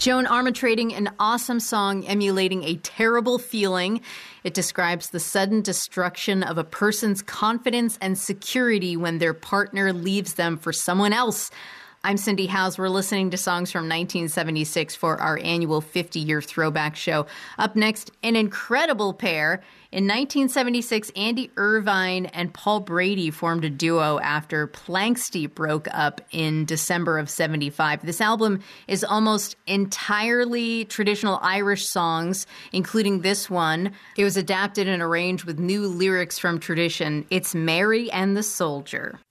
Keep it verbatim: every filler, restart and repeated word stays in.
Joan Armatrading, an awesome song emulating a terrible feeling. It describes the sudden destruction of a person's confidence and security when their partner leaves them for someone else. I'm Cindy Howes. We're listening to songs from nineteen seventy-six for our annual fifty-year throwback show. Up next, an incredible pair. In nineteen seventy-six, Andy Irvine and Paul Brady formed a duo after Planxty broke up in December of seventy-five. This album is almost entirely traditional Irish songs, including this one. It was adapted and arranged with new lyrics from tradition. It's Mary and the Soldier.